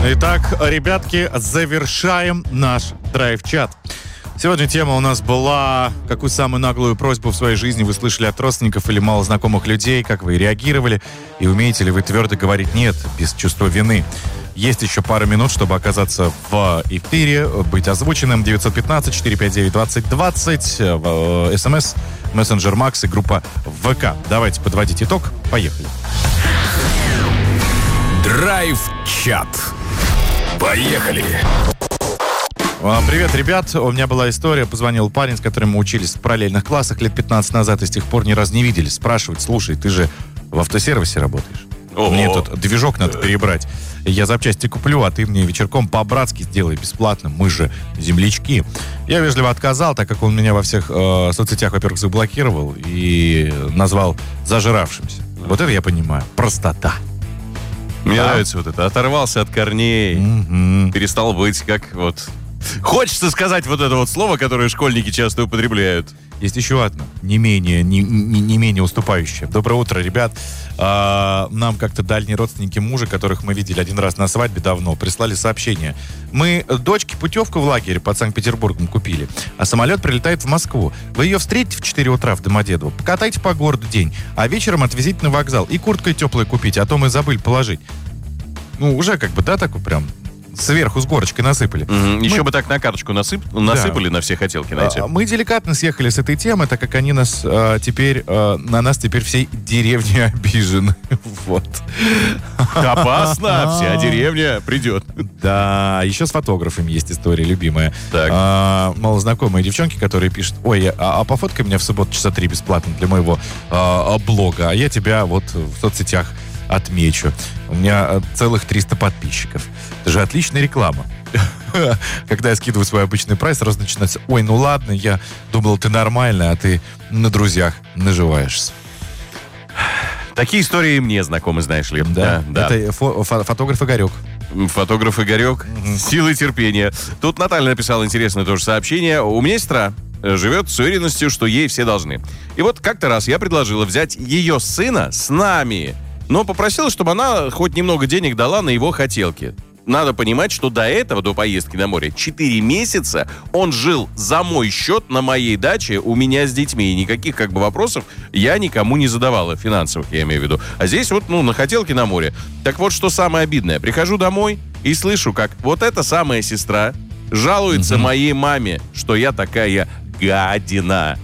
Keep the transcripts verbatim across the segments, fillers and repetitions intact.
Итак, ребятки, завершаем наш драйв-чат. Сегодня тема у нас была: какую самую наглую просьбу в своей жизни вы слышали от родственников или малознакомых людей, как вы реагировали, и умеете ли вы твердо говорить «нет» без чувства вины. Есть еще пара минут, чтобы оказаться в эфире, быть озвученным. девять один пять четыре пять девять двадцать двадцать, СМС, мессенджер Макс и группа ВК. Давайте подводить итог. Поехали. Драйв-чат. Поехали. Привет, ребят. У меня была история. Позвонил парень, с которым мы учились в параллельных классах лет пятнадцать назад, и с тех пор ни разу не виделись. Спрашивает: слушай, ты же в автосервисе работаешь? Ого. Мне тут движок надо перебрать. Я запчасти куплю, а ты мне вечерком по-братски сделай бесплатно. Мы же землячки. Я вежливо отказал, так как он меня во всех э, соцсетях, во-первых, заблокировал и назвал зажиравшимся. Вот это я понимаю. Простота. Мне Да. нравится вот это. Оторвался от корней. М-м. Перестал быть как вот... Хочется сказать вот это вот слово, которое школьники часто употребляют. Есть еще одно, не менее, не, не, не менее уступающее. Доброе утро, ребят. А, нам как-то дальние родственники мужа, которых мы видели один раз на свадьбе давно, прислали сообщение. Мы дочке путевку в лагере под Санкт-Петербургом купили, а самолет прилетает в Москву. Вы ее встретите в четыре утра в Домодедово, покатайте по городу день, а вечером отвезите на вокзал и курткой теплой купите, а то мы забыли положить. Ну, уже как бы, да, такой прям... Сверху с горочкой насыпали. Угу. Еще Мы... бы так на карточку насып... насыпали, да, на все хотелки найти. А, мы деликатно съехали с этой темы, так как они нас а, теперь, а, на нас теперь всей деревни обижены. Вот. Опасно, вся деревня придет. Да, еще с фотографами есть история любимая. Так. А, малознакомые девчонки, которые пишут: ой, а, а пофоткай меня в субботу часа три бесплатно для моего а, блога, а я тебя вот в соцсетях отмечу. У меня целых триста подписчиков. Это же отличная реклама. Когда я скидываю свой обычный прайс, сразу начинается: ой, ну ладно, я думал, ты нормальная, а ты на друзьях наживаешься. Такие истории мне знакомы, знаешь ли. Да, да. Это фо- фо- фотограф Игорек. Фотограф Игорек. Силы терпения. Тут Наталья написала интересное тоже сообщение. У меня сестра живет с уверенностью, что ей все должны. И вот как-то раз я предложила взять ее сына с нами, но попросила, чтобы она хоть немного денег дала на его хотелки. Надо понимать, что до этого, до поездки на море, четыре месяца он жил за мой счет на моей даче у меня с детьми. И никаких как бы вопросов я никому не задавала, финансовых, я имею в виду. А здесь вот, ну, на хотелке на море. Так вот, что самое обидное. Прихожу домой и слышу, как вот эта самая сестра жалуется mm-hmm. моей маме, что я такая гадина.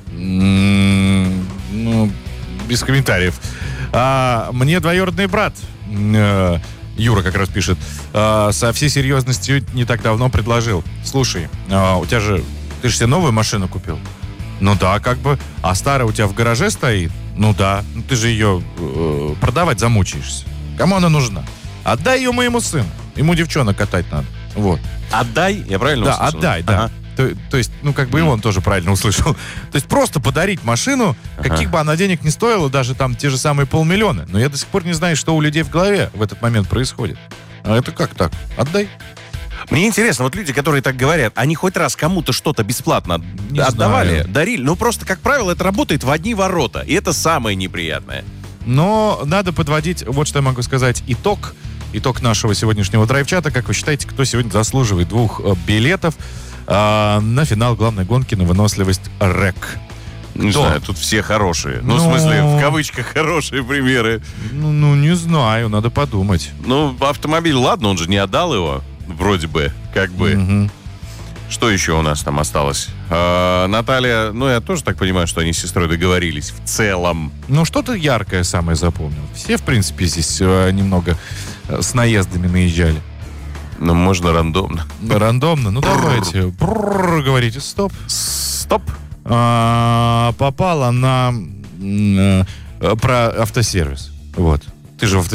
Mm-hmm. Ну, без комментариев. А, мне двоюродный брат, э, Юра как раз пишет, э, со всей серьезностью не так давно предложил: слушай, э, у тебя же, ты же себе новую машину купил? Ну да, как бы. А старая у тебя в гараже стоит? Ну да. Ну ты же ее э, продавать замучаешься. Кому она нужна? Отдай ее моему сыну. Ему девчонок катать надо. Вот. Отдай? Я правильно Да, услышал? отдай, да. Ага. То, то есть, ну, как бы и он тоже правильно услышал. То есть просто подарить машину, Ага. каких бы она денег не стоила, даже там те же самые полмиллиона. Но я до сих пор не знаю, что у людей в голове в этот момент происходит. А это как так? Отдай. Мне интересно, вот люди, которые так говорят, они хоть раз кому-то что-то бесплатно Не отдавали, знаю. дарили? Ну, просто, как правило, это работает в одни ворота. И это самое неприятное. Но надо подводить, вот что я могу сказать, итог. Итог нашего сегодняшнего драйв-чата. Как вы считаете, кто сегодня заслуживает двух э, билетов э, на финал главной гонки на выносливость РЭК? Не Кто? знаю, тут все хорошие. Ну, Ну. в смысле, в кавычках хорошие примеры. Ну, ну, не знаю, надо подумать. Ну, автомобиль, ладно, он же не отдал его, вроде бы, как бы. Мгм. Что еще у нас там осталось? А, Наталья, ну, я тоже так понимаю, что они с сестрой договорились в целом. Ну, что-то яркое самое запомнил. Все, в принципе, здесь э, немного э, с наездами наезжали. Ну, можно рандомно. Рандомно. Ну, давайте. Бррр, говорите, стоп. Стоп. А, попала на м, э, про автосервис. Вот. Ты же в